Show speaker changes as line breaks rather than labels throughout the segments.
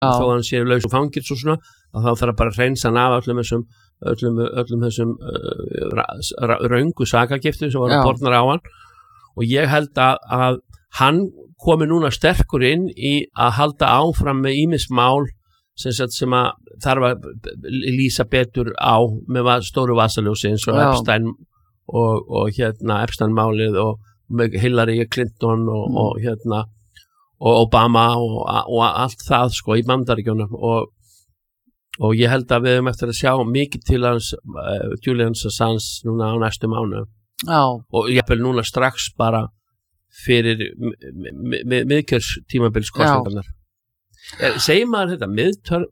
þó hann sé laus og fangils og svona, að þá þarf bara að hreinsa hann af öllum þessum röngu sakagiftum sem voru bornar á hann, og ég held að hann komi núna sterkur inn í að halda áfram með ýmis mál sem að þarf að lýsa betur á með stóru vasaljósi eins og Epstein og Epstein málið og með Hillary Clinton og Obama og allt það sko í Bandaríkjunum og ég held að við höfum eftir að sjá mikið til hans Julian Assange núna á næstu mánuðum og ég vil núna strax bara fyrir miðkjörstímabilskostningarnar. Segir maður þetta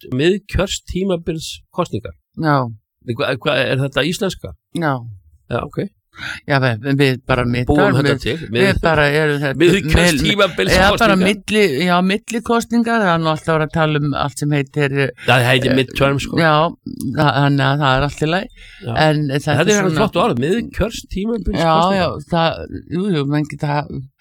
miðkjörstímabilskostningar? Já. Er þetta íslenska? Já. Já, ok. Já, við bara búum þetta til. Við bara erum þetta miðkjörstímabilskostningar. Já, bara millikostningar, það er nú alltaf að tala allt sem heitir það heitir midterm sko. Já, þannig að það er allt í lagi. Þetta er flott orð, miðkjörstímabilskostningar. Já, það, menn geta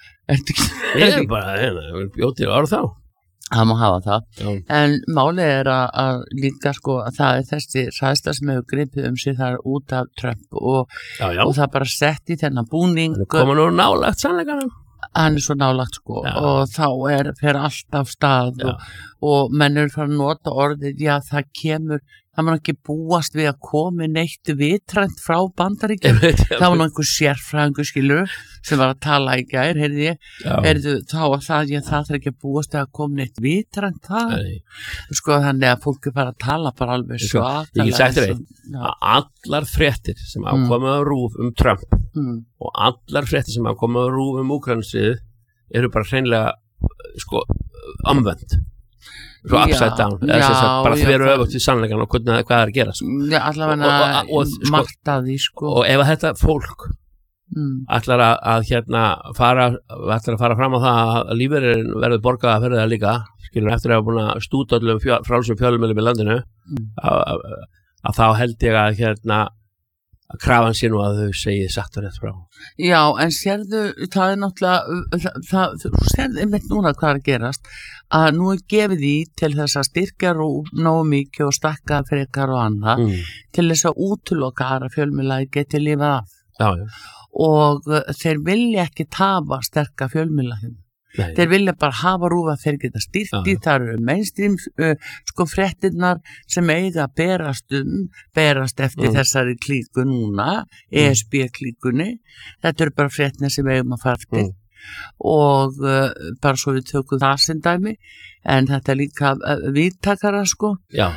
ég er bara bjótið orð þá. Það má hafa það, en málið er að líka sko að það er þessi hræðsla sem hefur gripið sig þar út af Trump og það bara sett í þennan búning. Hann koma nú nálægt sannleikanum. Hann svo nálægt sko og þá fer allt af stað og menn eru fara að nota orðið, það má ekki búast við að komi neitt vitrænt frá Bandaríkjum. Það var nú einhver sérfræðingur skilur sem var að tala í gær, þá var það þarf ekki að búast við að komi neitt vitrænt það. Sko þannig að fólk bara að tala bara alveg svo ég get sagt þér að allar fréttir sem ákomu á RÚV Trump og allar fréttir sem ákomu á RÚV Úkraínustríðið eru bara hreinlega sko omvend. Svo upside down, bara þveru öfugt í sannleikann og hvernig hvað er að gera sko. Allavega margt að því sko. Og ef þetta fólk ætlar að fara fram á það að lífeyririnn verður borgað fyrir það líka, skilur eftir að hafa búin að stúta öllum frálsum fjölmiðlum í landinu að þá held ég að að krafan sé nú að þau segi satt og rétt frá. Já, en sérðu, það er náttúrulega, þú sérðu einmitt núna hvað er að gerast, að nú er gefið í til þess að styrkja nógu mikið og stakka frekar og annað, til þess að útiloka aðra fjölmiðla geti lifað af. Já. Og þeir vilja ekki tafa sterka fjölmiðla hérna. Þeir vilja bara hafa RÚV að þeir geta styrkt í, það eru mainstream sko fréttirnar sem eiga að berast eftir þessari klíku núna, ESB klíkunni, þetta eru bara fréttirnar sem eigum að fara eftir og bara svo við tökum það sem dæmi, en þetta er líka víðtakara sko,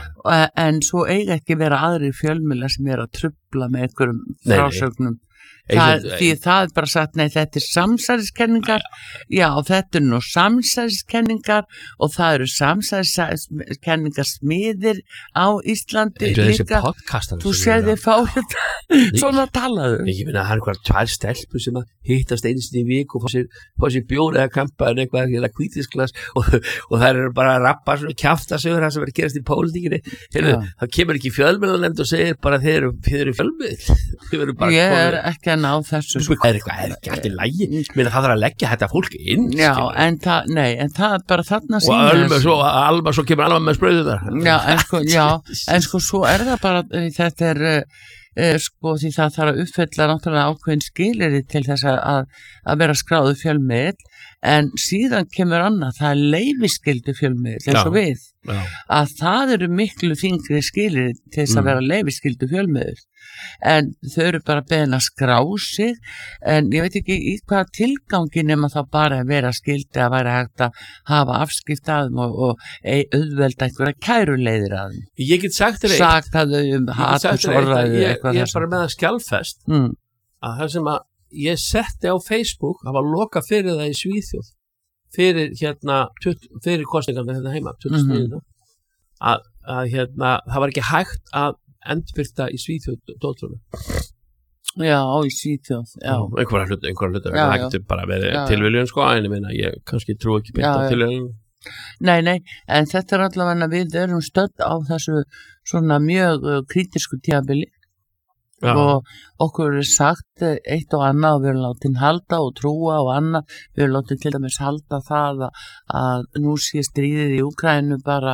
en svo eiga ekki vera aðri fjölmiðlar sem að trufla með einhverjum frásögnum. Því það er bara sagt, nei, þetta er samsæriskenningar, þetta er nú samsæriskenningar og það eru samsæriskenningar smiðir á Íslandi líka. Þú sér þið fá þetta, svona talaðu. Ég finna að hann er tvær stelpur sem að hittast einu sinni í viku og fá sér bjór eða kampa en eitthvað eða hvítisglas og það eru bara að rappa svona kjafta sögur það sem er að gerast í pólitíkinni. Það kemur ekki fjölmiðlanefnd og segir bara þeir eru fjölmiðl. Ég er ekki ná þessu sko. Er ekki allt í lagi, það þarf að leggja þetta fólk inn en það er bara þarna og Alma svo kemur Alma með sprauðu þar en sko svo er það bara þetta er sko því það þarf að uppfylla náttúrulega ákveðin skilyrði til þess að vera skráðu fjölmiðl en síðan kemur annað, það er leyfiskyldu fjölmiðl eins og við að það eru miklu þyngri skilyrði til þess að vera leyfiskyldu fjölmiðl en þau eru bara beðin að skrá sig en ég veit ekki í hvaða tilgangi nema þá bara að vera skyldi að væri hægt að hafa afskipt að þeim og auðvelda einhverja kæruleiðir að þeim. Ég get sagt þér sagt að þau hatursorðræðu eitthvað. Ég er bara með að skjálfest að það sem að ég setti á Facebook, það var loka fyrir það í Svíþjóð fyrir kostningarna hérna heima 2009 að það var ekki hægt að endbyrta í Svíþjóð dóttrunum. Já, í Svíþjóð, einhverja hluta það getur bara verið tilviljun sko en ég meina, ég kannski trú ekki beint á tilviljun. Nei, en þetta er allavega við erum stödd á þessu svona mjög kritísku tímabili og okkur er sagt eitt og annað og við erum látin halda og trúa og annað, við erum látin til dæmis halda það að nú sé stríðið í Úkraínu bara